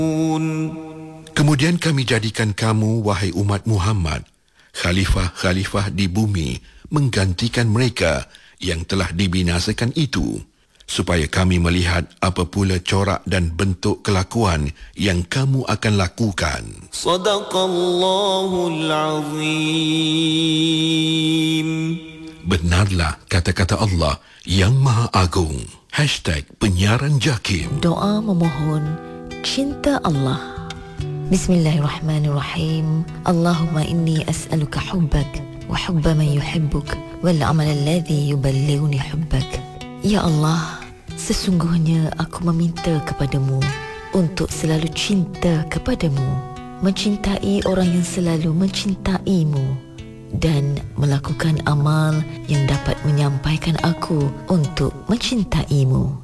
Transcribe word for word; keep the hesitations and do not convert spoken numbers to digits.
Kemudian kami jadikan kamu, wahai umat Muhammad, khalifah-khalifah di bumi menggantikan mereka yang telah dibinasakan itu, supaya kami melihat apa pula corak dan bentuk kelakuan yang kamu akan lakukan. Sadaqallahul Azim. Benarlah kata-kata Allah yang Maha Agung. Hashtag Penyiaran Jakim. Doa memohon cinta Allah. Bismillahirrahmanirrahim. Allahumma inni as'aluka hubbak wa hubba man yuhibbuk wal amal alladhi yuballighuni hubbak. Ya Allah, sesungguhnya aku meminta kepadamu untuk selalu cinta kepadamu, mencintai orang yang selalu mencintaimu, dan melakukan amal yang dapat menyampaikan aku untuk mencintaimu.